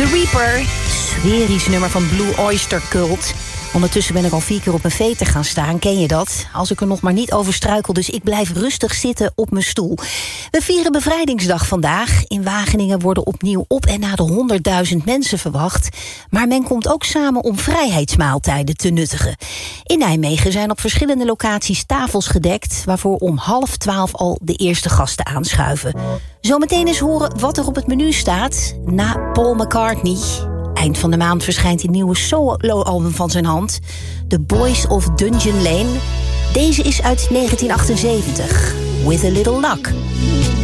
The Reaper, sferisch nummer van Blue Oyster Cult. Ondertussen ben ik al 4 keer op mijn veten gaan staan, ken je dat? Als ik er nog maar niet over struikel, dus ik blijf rustig zitten op mijn stoel. We vieren Bevrijdingsdag vandaag. In Wageningen worden opnieuw op en na de 100.000 mensen verwacht. Maar men komt ook samen om vrijheidsmaaltijden te nuttigen. In Nijmegen zijn op verschillende locaties tafels gedekt, waarvoor om 11:30 al de eerste gasten aanschuiven. Zometeen eens horen wat er op het menu staat. Na Paul McCartney. Eind van de maand verschijnt een nieuwe solo-album van zijn hand. The Boys of Dungeon Lane. Deze is uit 1978. With a Little Luck.